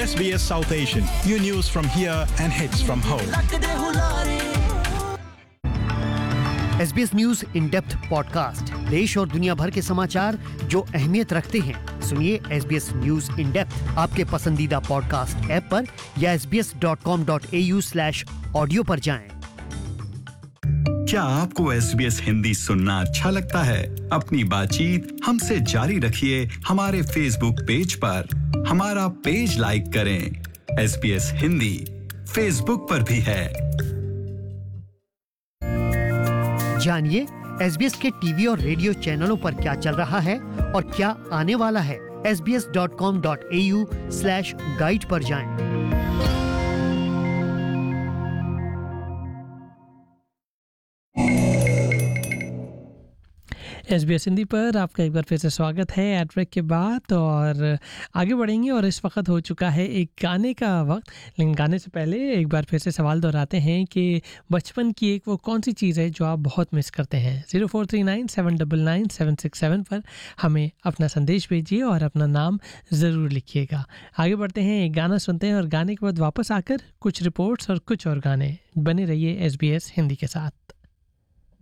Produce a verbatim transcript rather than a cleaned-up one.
S B S South Asian. New news from here and hits from home. S B S news in depth podcast, देश और दुनिया भर के समाचार जो अहमियत रखते हैं। सुनिए S B S news in depth आपके पसंदीदा पॉडकास्ट ऐप पर या S B S dot com dot A you slash audio पर जाएं। क्या आपको एस बी एस हिंदी सुनना अच्छा लगता है? अपनी बातचीत हमसे जारी रखिए हमारे फेसबुक पेज पर। हमारा पेज लाइक करें। S B S Hindi Facebook पर भी है। जानिए एस बी एस के टीवी और रेडियो चैनलों पर क्या चल रहा है और क्या आने वाला है। S B S dot com dot A you slash guide पर जाएं। एस बी एस हिंदी पर आपका एक बार फिर से स्वागत है एड ब्रेक के बाद, और आगे बढ़ेंगे। और इस वक्त हो चुका है एक गाने का वक्त, लेकिन गाने से पहले एक बार फिर से सवाल दोहराते हैं कि बचपन की एक वो कौन सी चीज़ है जो आप बहुत मिस करते हैं। Zero four three nine seven double nine seven six seven पर हमें अपना संदेश भेजिए और अपना नाम ज़रूर लिखिएगा। आगे बढ़ते हैं, एक गाना सुनते हैं और गाने के बाद वापस आकर कुछ रिपोर्ट्स और कुछ और गाने। बने रहिए एस बी एस हिंदी के साथ।